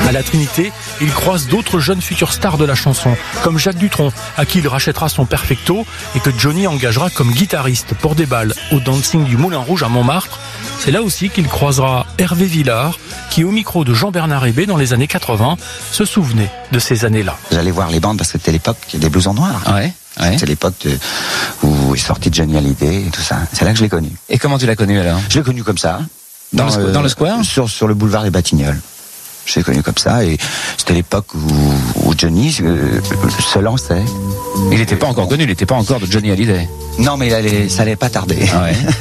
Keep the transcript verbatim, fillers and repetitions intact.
À la Trinité, il croise d'autres jeunes futurs stars de la chanson, comme Jacques Dutronc, à qui il rachètera son perfecto et que Johnny engagera comme guitariste pour des balles au dancing du Moulin Rouge à Montmartre. C'est là aussi qu'il croisera Hervé Villard, qui au micro de Jean-Bernard Hébé dans les années quatre-vingts se souvenait de ces années-là. J'allais voir les bandes parce que c'était l'époque des blousons noirs. Ouais. Ouais. C'était l'époque de, où est sorti Johnny Hallyday et tout ça. C'est là que je l'ai connu. Et comment tu l'as connu alors? Je l'ai connu comme ça. Dans, dans, le, euh, dans le square sur, sur le boulevard des Batignolles. Je l'ai connu comme ça et c'était l'époque où, où Johnny euh, se lançait. Il n'était pas encore connu, il n'était pas encore de Johnny Hallyday. Non mais il allait, ça allait pas tarder. Ah ouais.